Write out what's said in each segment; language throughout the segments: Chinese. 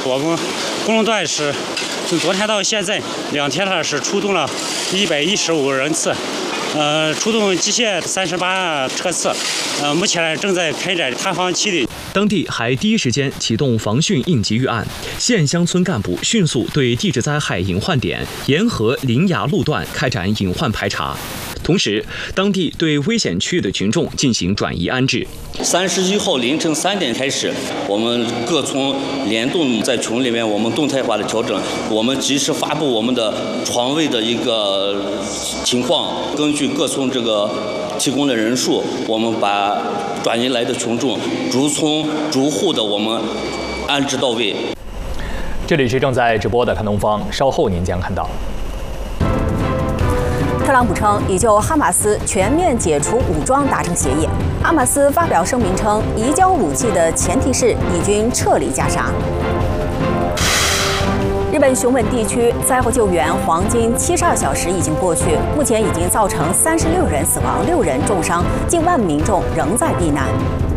我们工农段是从昨天到现在2天了，是出动了115人次，出动机械38车次，目前正在开展探访期的。 当地还第一时间启动防汛应急预案，县乡村干部迅速对地质灾害隐患点沿河临崖路段开展隐患排查。同时，当地对危险区域的群众进行转移安置。 31号凌晨3点开始，我们各村联动在群里面，我们动态化的调整，我们及时发布我们的床位的一个情况，根据各村这个提供的人数，我们把转移来的群众逐村逐户的我们安置到位。 这里是正在直播的看东方，稍后您将看到。 特朗普称已就哈马斯全面解除武装达成协议。哈马斯发表声明称，移交武器的前提是以军撤离加沙。日本熊本地区灾后救援黄金72小时已经过去，目前已经造成36人死亡，6人重伤，近万民众仍在避难。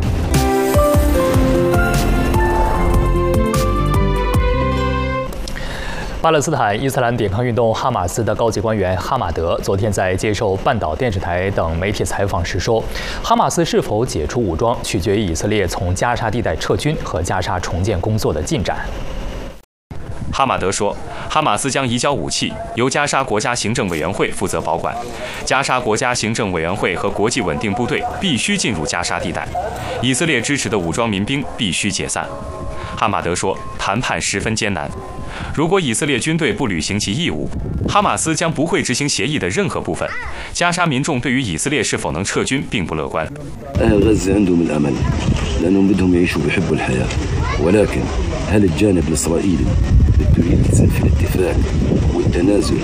巴勒斯坦伊斯兰抵抗运动哈马斯的高级官员哈马德昨天在接受半岛电视台等媒体采访时说，哈马斯是否解除武装取决于以色列从加沙地带撤军和加沙重建工作的进展。 哈马德说，哈马斯将移交武器，由加沙国家行政委员会负责保管。加沙国家行政委员会和国际稳定部队必须进入加沙地带，以色列支持的武装民兵必须解散。哈马德说，谈判十分艰难。如果以色列军队不履行其义务，哈马斯将不会执行协议的任何部分。加沙民众对于以色列是否能撤军并不乐观。 غزة عندهم الأمل لأنهم بدهم يعيشوا بيحبوا الحياة ولكن هل الجانب الإسرائيلي بده يلتزم في الاتفاق والتنازل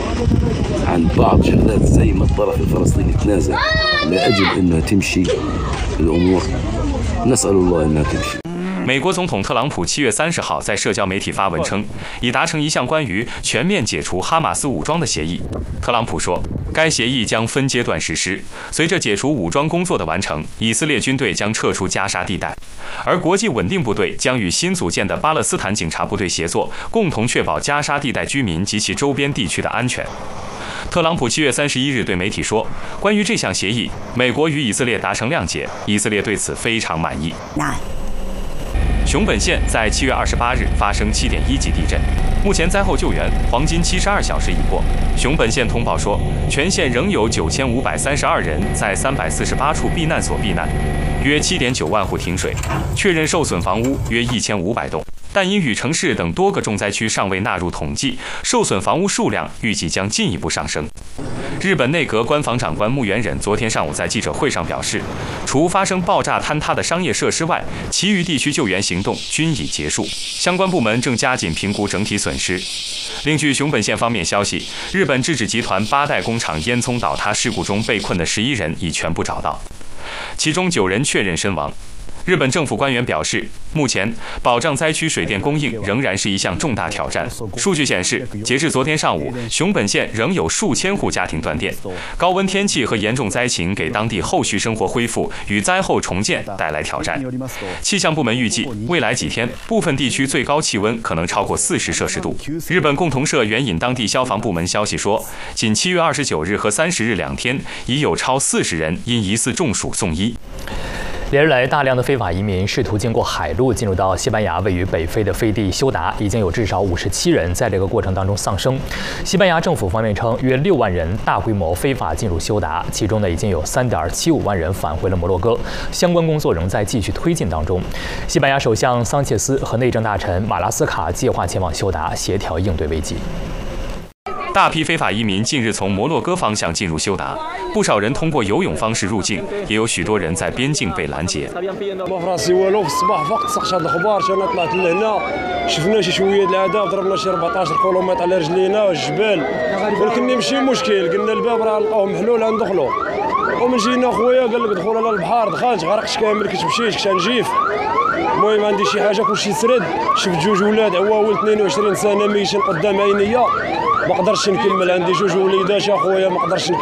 عن بعض شغلات زي ما الطرف الفلسطيني تنازل لأجل أنها تمشي الأمور نسأل الله أنها تمشي。 美国总统特朗普7月30号在社交媒体发文称，已达成一项关于全面解除哈马斯武装的协议。特朗普说，该协议将分阶段实施，随着解除武装工作的完成，以色列军队将撤出加沙地带，而国际稳定部队将与新组建的巴勒斯坦警察部队协作，共同确保加沙地带居民及其周边地区的安全。特朗普7月31日对媒体说，关于这项协议，美国与以色列达成谅解，以色列对此非常满意。熊本县在7月28日发生7.1级地震，目前灾后救援黄金72小时已过。熊本县通报说，全县仍有9532人在348处避难所避难，约7.9万户停水，确认受损房屋约1500栋。但因与城市等多个重灾区尚未纳入统计，受损房屋数量预计将进一步上升。日本内阁官房长官木原忍昨天上午在记者会上表示，除发生爆炸坍塌的商业设施外，其余地区救援行动均已结束，相关部门正加紧评估整体损失。另据熊本县方面消息，日本制纸集团8代工厂烟囱倒塌事故中被困的11人已全部找到，其中9人确认身亡。日本政府官员表示，目前保障灾区水电供应仍然是一项重大挑战。数据显示，截至昨天上午，熊本县仍有数千户家庭断电。高温天气和严重灾情给当地后续生活恢复与灾后重建带来挑战。气象部门预计，未来几天部分地区最高气温可能超过40摄氏度。日本共同社援引当地消防部门消息说，仅7月29日和30日2天，已有超40人因疑似中暑送医。 连日来，大量的非法移民试图经过海路进入到西班牙位于北非的飞地休达，已经有至少57人在这个过程当中丧生。西班牙政府方面称，约6万人大规模非法进入休达，其中呢已经有3.75万人返回了摩洛哥，相关工作仍在继续推进当中。西班牙首相桑切斯和内政大臣马拉斯卡计划前往休达协调应对危机。 大批非法移民近日从摩洛哥方向进入休达，不少人通过游泳方式入境，也有许多人在边境被拦截。 ومن جينا خويا قال لك دخل على البحر دخلت غرقت كامل كنت مشيت كنت نجيف المهم عندي شي حاجه كلشي سرد شفت جوج ولاد عواول 22 سنه ميتين قدام عينيا ما قدرتش نكمل عندي جوج وليدات اخويا ما قدرتش